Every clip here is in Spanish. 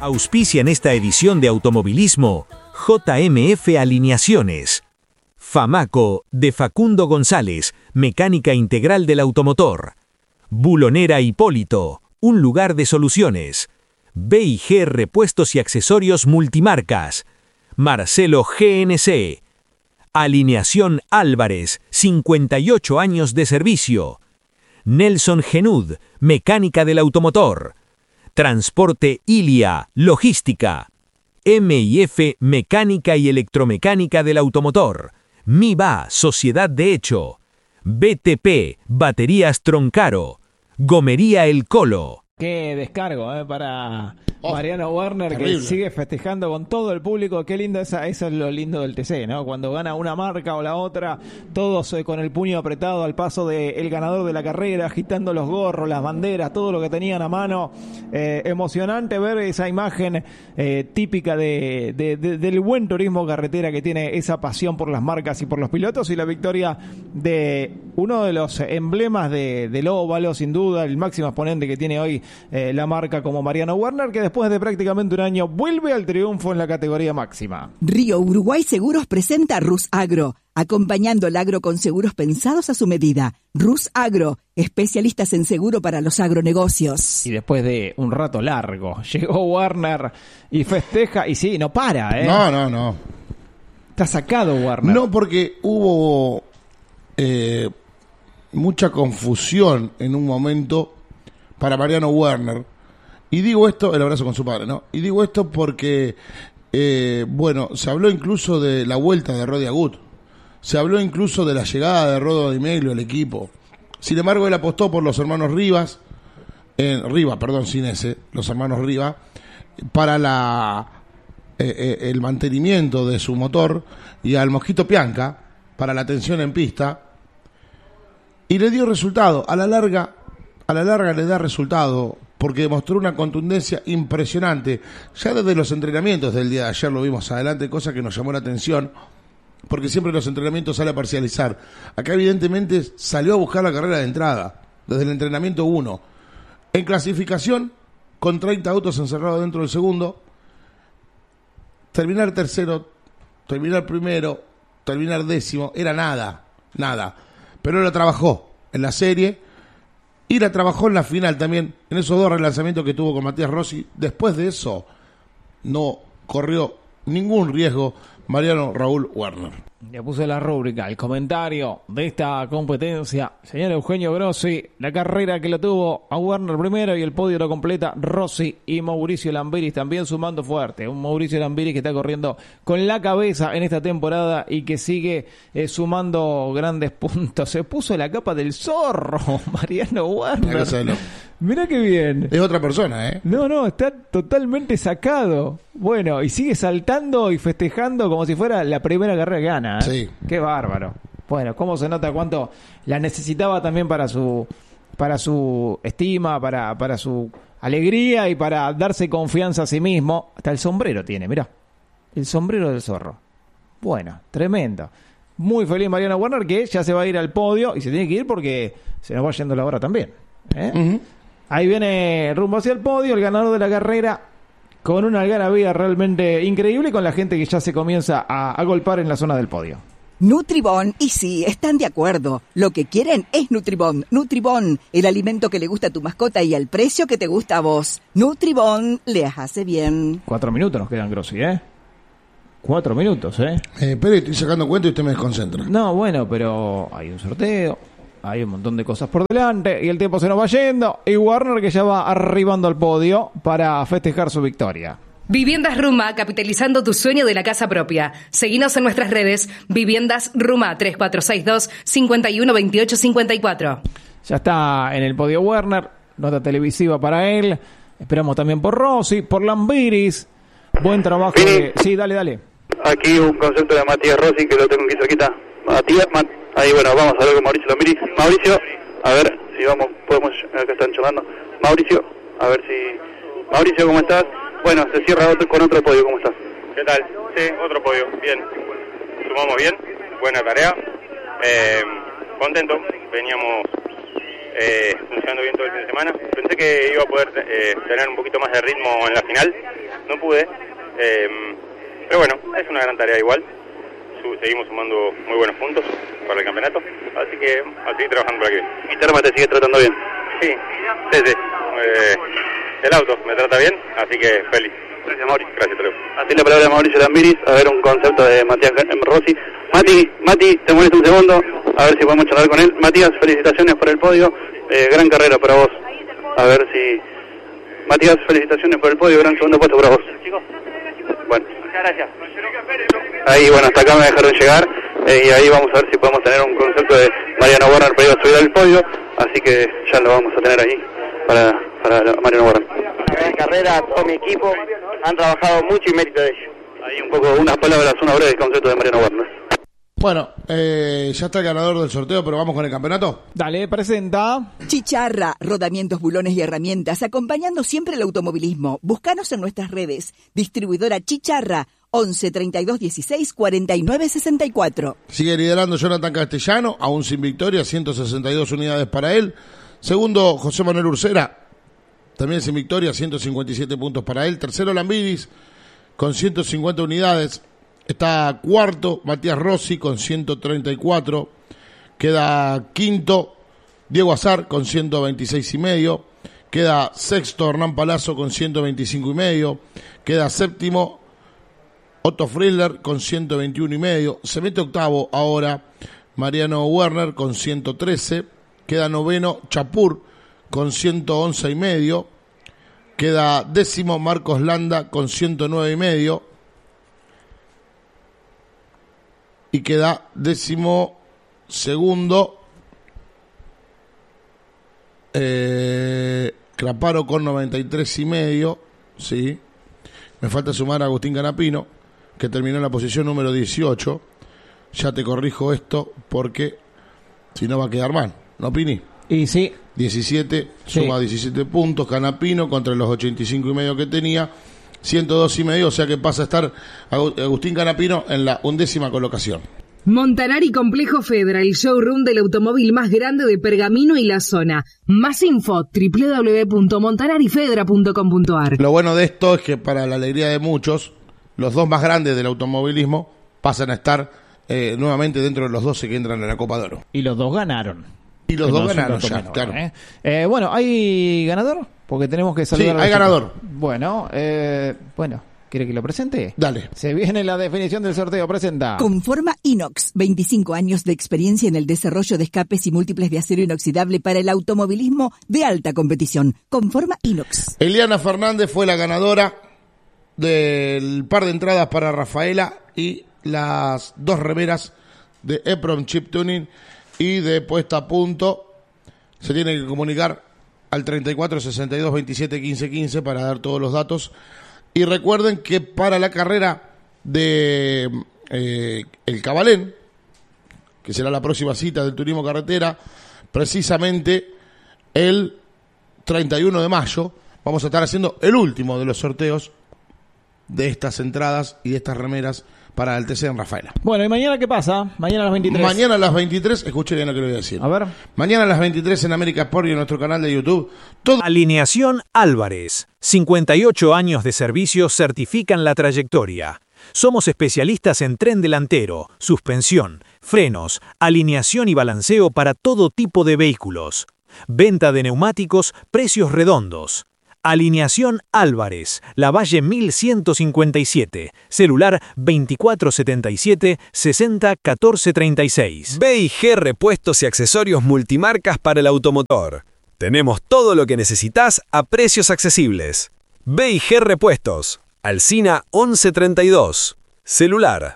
Auspician esta edición de Automovilismo JMF Alineaciones. Famaco, de Facundo González, mecánica integral del automotor. Bulonera Hipólito, un lugar de soluciones. B&G Repuestos y Accesorios Multimarcas. Marcelo GNC. Alineación Álvarez, 58 años de servicio. Nelson Genud, mecánica del automotor. Transporte Ilia, logística. M&F, mecánica y electromecánica del automotor. MIBA, sociedad de hecho. BTP, baterías Troncaro. Gomería El Colo. Qué descargo para Mariano Werner, terrible. que sigue festejando con todo el público. Qué lindo, eso es lo lindo del TC, ¿no? Cuando gana una marca o la otra, todos con el puño apretado al paso del ganador de la carrera, agitando los gorros, las banderas, todo lo que tenían a mano. Emocionante ver esa imagen típica del buen turismo carretera, que tiene esa pasión por las marcas y por los pilotos, y la victoria de uno de los emblemas del óvalo, sin duda, el máximo exponente que tiene hoy la marca como Mariano Werner, que después de prácticamente un año vuelve al triunfo en la categoría máxima. Río Uruguay Seguros presenta Rus Agro, acompañando el agro con seguros pensados a su medida. Rus Agro, especialistas en seguro para los agronegocios. Y después de un rato largo, llegó Werner y festeja, y sí, no para, No. Está sacado Werner. No, porque hubo mucha confusión en un momento para Mariano Werner. Y digo esto, el abrazo con su padre, ¿no? Y digo esto porque, se habló incluso de la vuelta de Rodi Agut. Se habló incluso de la llegada de Rodo Di Meglio al equipo. Sin embargo, él apostó por los hermanos Rivas, los hermanos Rivas, para el mantenimiento de su motor, y al Mosquito Pianca para la tensión en pista. Y le dio resultado. A la larga le da resultado, porque demostró una contundencia impresionante. Ya desde los entrenamientos del día de ayer lo vimos adelante, cosa que nos llamó la atención, porque siempre los entrenamientos sale a parcializar. Acá evidentemente salió a buscar la carrera de entrada, desde el entrenamiento 1. En clasificación, con 30 autos encerrados dentro del segundo, terminar tercero, terminar primero, terminar décimo, era nada. Pero él lo trabajó en la serie, y la trabajó en la final también, en esos 2 relanzamientos que tuvo con Matías Rossi. Después de eso, no corrió ningún riesgo Mariano Raúl Werner. Ya puse la rúbrica, el comentario de esta competencia. Señor Eugenio Grossi, la carrera que lo tuvo a Werner primero, y el podio lo completa Rossi y Mauricio Lambiris también sumando fuerte. Un Mauricio Lambiris que está corriendo con la cabeza en esta temporada y que sigue sumando grandes puntos. Se puso la capa del zorro, Mariano Werner. Mirá qué bien. Es otra persona, ¿eh? No, está totalmente sacado. Bueno, y sigue saltando y festejando como si fuera la primera carrera que gana, ¿eh? Sí. Qué bárbaro. Bueno, cómo se nota cuánto la necesitaba también para su estima, para su alegría y para darse confianza a sí mismo. Hasta el sombrero tiene, mirá. El sombrero del zorro. Bueno, tremendo. Muy feliz Mariano Werner, que ya se va a ir al podio, y se tiene que ir porque se nos va yendo la hora también, ¿eh? Uh-huh. Ahí viene rumbo hacia el podio el ganador de la carrera, con una algarabía realmente increíble, con la gente que ya se comienza a golpar en la zona del podio. Nutribón, y sí, están de acuerdo. Lo que quieren es Nutribón. Nutribón, el alimento que le gusta a tu mascota y al precio que te gusta a vos. Nutribón, les hace bien. 4 minutos nos quedan, Grossi, 4 minutos, Pero estoy sacando cuenta y usted me desconcentra. No, bueno, pero hay un sorteo, hay un montón de cosas por delante y el tiempo se nos va yendo. Y Werner, que ya va arribando al podio para festejar su victoria. Viviendas Ruma, capitalizando tu sueño de la casa propia. Seguinos en nuestras redes. Viviendas Ruma, 3462-512854. Ya está en el podio Werner, nota televisiva para él. Esperamos también por Rossi, por Lambiris. Buen trabajo. Sí, dale. Aquí un concepto de Matías Rossi, que lo tengo aquí cerquita. Ahí, bueno, vamos a hablar con Mauricio Lambiris. Mauricio, a ver si podemos, acá están llamando. Mauricio, ¿cómo estás? Bueno, se cierra con otro podio, ¿cómo estás? ¿Qué tal? Sí, otro podio, bien. Sumamos bien, buena tarea. Contento, veníamos funcionando bien todo el fin de semana. Pensé que iba a poder tener un poquito más de ritmo en la final, no pude, pero bueno, es una gran tarea igual. Seguimos sumando muy buenos puntos para el campeonato, así que a seguir trabajando por aquí. ¿Y Terma te sigue tratando bien? Sí. El auto me trata bien, así que feliz. Gracias, Mauri. Gracias, Tadeo. Así la palabra de Mauricio Lambiris, a ver un concepto de Matías Rossi. Mati, te molesto un segundo, a ver si podemos charlar con él. Matías, felicitaciones por el podio, gran carrera para vos. A ver si... Matías, felicitaciones por el podio, gran segundo puesto para vos. Bueno, muchas gracias. Ahí, bueno, hasta acá me dejaron llegar, y ahí vamos a ver si podemos tener un concepto de Mariano Warner para ir a subir al podio, así que ya lo vamos a tener ahí para Mariano Warner. Gran carrera, todo mi equipo, han trabajado mucho y mérito de ellos. Ahí un poco, unas palabras, una breve concepto de Mariano Warner. Bueno, ya está el ganador del sorteo, pero vamos con el campeonato. Dale, presenta. Chicharra, rodamientos, bulones y herramientas, acompañando siempre el automovilismo. Búscanos en nuestras redes. Distribuidora Chicharra, 11 32 16 49 64. Sigue liderando Jonathan Castellano, aún sin victoria, 162 unidades para él. Segundo, José Manuel Ursera, también sin victoria, 157 puntos para él. Tercero, Lambiris, con 150 unidades. Está cuarto, Matías Rossi, con 134. Queda quinto, Diego Azar, con 126 y medio. Queda sexto, Hernán Palazzo, con 125 y medio. Queda séptimo, Otto Friedler, con 121 y medio. Se mete octavo ahora Mariano Werner, con 113. Queda noveno, Chapur, con 111 y medio. Queda décimo, Marcos Landa, con 109 y medio. Y queda décimo segundo, Craparo, con 93 y medio. Sí. Me falta sumar a Agustín Canapino, que terminó en la posición número 18. Ya te corrijo esto porque si no va a quedar mal, ¿no, Pini? Y sí. 17, sí. Suma 17 puntos Canapino contra los 85 y medio que tenía, 102 y medio, o sea que pasa a estar Agustín Canapino en la 11ª colocación. Montanari Complejo Fedra, el showroom del automóvil más grande de Pergamino y la zona. Más info, www.montanarifedra.com.ar. Lo bueno de esto es que para la alegría de muchos, los dos más grandes del automovilismo pasan a estar nuevamente dentro de los 12 que entran a la Copa de Oro. Y los dos ganaron. Y los dos ganaron ya, claro. Bueno, ¿hay ganador? Porque tenemos que saludar. Sí, hay ganador. Bueno, ¿quiere que lo presente? Dale. Se viene la definición del sorteo, presenta. Conforma Inox, 25 años de experiencia en el desarrollo de escapes y múltiples de acero inoxidable para el automovilismo de alta competición. Conforma Inox. Eliana Fernández fue la ganadora del par de entradas para Rafaela y las dos remeras de EPROM Chip Tuning y de puesta a punto. Se tiene que comunicar al 34 62 27 15 15 para dar todos los datos. Y recuerden que para la carrera de el Cabalén, que será la próxima cita del turismo carretera, precisamente el 31 de mayo, vamos a estar haciendo el último de los sorteos de estas entradas y de estas remeras para el TC en Rafaela. Bueno, ¿y mañana qué pasa? Mañana a las 23. Mañana a las 23, escuchen bien lo que le voy a decir. A ver. Mañana a las 23 en América Sport y en nuestro canal de YouTube. Alineación Álvarez. 58 años de servicio certifican la trayectoria. Somos especialistas en tren delantero, suspensión, frenos, alineación y balanceo para todo tipo de vehículos. Venta de neumáticos, precios redondos. Alineación Álvarez, Lavalle 1157, celular 2477 60 14 36. B&G Repuestos y Accesorios Multimarcas para el automotor. Tenemos todo lo que necesitas a precios accesibles. B&G Repuestos, Alsina 1132, celular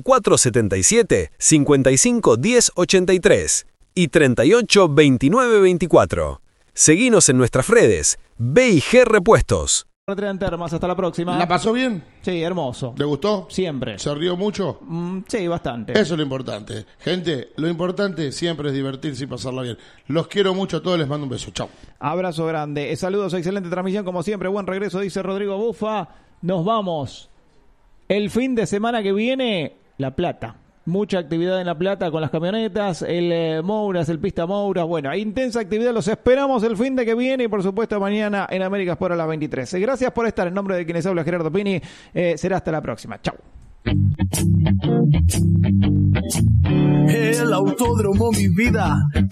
2477 55 10 83 y 38 29 24. Seguinos en nuestras redes, B&G Repuestos. Hasta la próxima. ¿La pasó bien? Sí, hermoso. ¿Le gustó? Siempre. ¿Se rió mucho? Sí, bastante. Eso es lo importante. Gente, lo importante siempre es divertirse y pasarla bien. Los quiero mucho a todos, les mando un beso. Chau. Abrazo grande. Saludos, excelente transmisión como siempre. Buen regreso, dice Rodrigo Bufa. Nos vamos. El fin de semana que viene, La Plata. mucha actividad en La Plata con las camionetas, el Mouras, el Pista Mouras. Bueno, hay intensa actividad, los esperamos el fin de que viene y por supuesto mañana en América Sport a las 23. Gracias por estar. En nombre de quienes habla Gerardo Pini, será hasta la próxima. Chau. El autódromo, mi vida.